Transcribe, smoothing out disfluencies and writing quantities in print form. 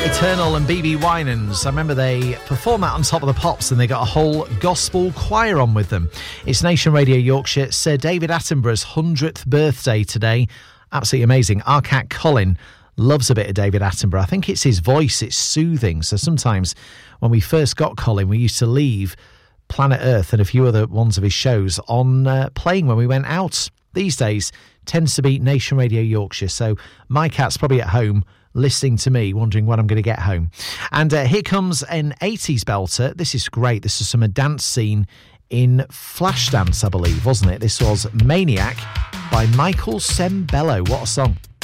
Eternal and BB Winans. I remember they performed that on Top of the Pops and they got a whole gospel choir on with them. It's Nation Radio Yorkshire. Sir David Attenborough's 100th birthday today. Absolutely amazing. Our cat Colin loves a bit of David Attenborough. I think it's his voice. It's soothing. So sometimes when we first got Colin, we used to leave Planet Earth and a few other ones of his shows on playing when we went out. These days tends to be Nation Radio Yorkshire. So my cat's probably at home listening to me, wondering when I'm going to get home. And here comes an 80s belter. This is great. This is from a dance scene in Flashdance, I believe, wasn't it? This was Maniac by Michael Sembello. What a song.